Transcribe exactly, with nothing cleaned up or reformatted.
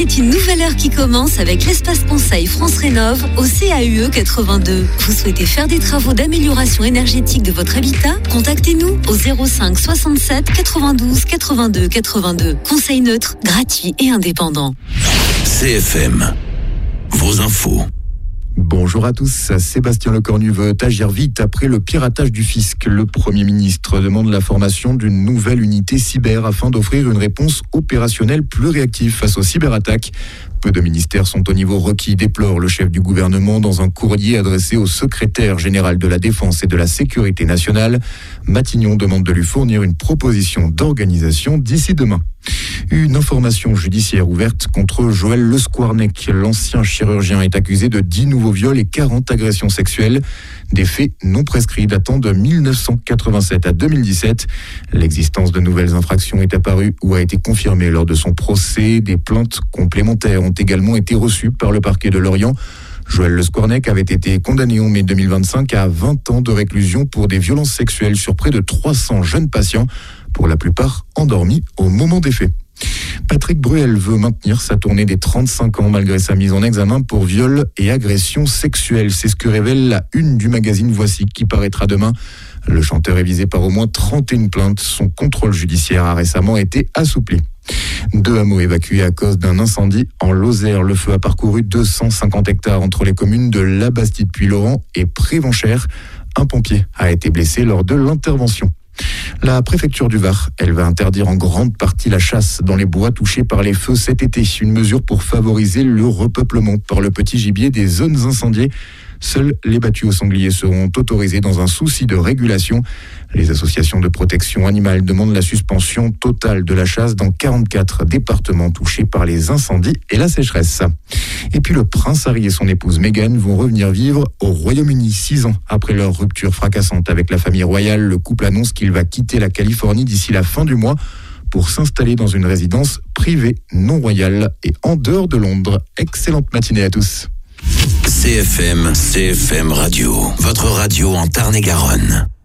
C'est une nouvelle heure qui commence avec l'espace conseil France Rénov au C A U E quatre-vingt-deux. Vous souhaitez faire des travaux d'amélioration énergétique de votre habitat? Contactez-nous au zéro cinq soixante-sept quatre-vingt-douze quatre-vingt-deux quatre-vingt-deux. Conseil neutre, gratuit et indépendant. C F M, vos infos. Bonjour à tous, Sébastien Lecornu veut agir vite après le piratage du fisc. Le Premier ministre demande la formation d'une nouvelle unité cyber afin d'offrir une réponse opérationnelle plus réactive face aux cyberattaques. Peu de ministères sont au niveau requis, déplore le chef du gouvernement dans un courrier adressé au secrétaire général de la Défense et de la Sécurité nationale. Matignon demande de lui fournir une proposition d'organisation d'ici demain. Une information judiciaire ouverte contre Joël Le Squarnec. L'ancien chirurgien est accusé de dix nouveaux viols et quarante agressions sexuelles. Des faits non prescrits datant de dix-neuf cent quatre-vingt-sept à deux mille dix-sept. L'existence de nouvelles infractions est apparue ou a été confirmée lors de son procès. Des plaintes complémentaires ont également été reçues par le parquet de Lorient. Joël Le Squarnec avait été condamné en mai deux mille vingt-cinq à vingt ans de réclusion pour des violences sexuelles sur près de trois cents jeunes patients, pour la plupart endormis au moment des faits. Patrick Bruel veut maintenir sa tournée des trente-cinq ans malgré sa mise en examen pour viol et agression sexuelle. C'est ce que révèle la une du magazine Voici qui paraîtra demain. Le chanteur est visé par au moins trente et une plaintes. Son contrôle judiciaire a récemment été assoupli. Deux hameaux évacués à cause d'un incendie en Lozère. Le feu a parcouru deux cent cinquante hectares entre les communes de La Bastide-Puy-Laurent et Prévenchères. Un pompier a été blessé lors de l'intervention. La préfecture du Var, elle va interdire en grande partie la chasse dans les bois touchés par les feux cet été. Une mesure pour favoriser le repeuplement par le petit gibier des zones incendiées. Seuls les battues au sanglier seront autorisés dans un souci de régulation. Les associations de protection animale demandent la suspension totale de la chasse dans quarante-quatre départements touchés par les incendies et la sécheresse. Et puis le prince Harry et son épouse Meghan vont revenir vivre au Royaume-Uni six ans après leur rupture fracassante avec la famille royale. Le couple annonce qu'il va quitter la Californie d'ici la fin du mois pour s'installer dans une résidence privée non royale et en dehors de Londres. Excellente matinée à tous. C F M, C F M Radio, votre radio en Tarn-et-Garonne.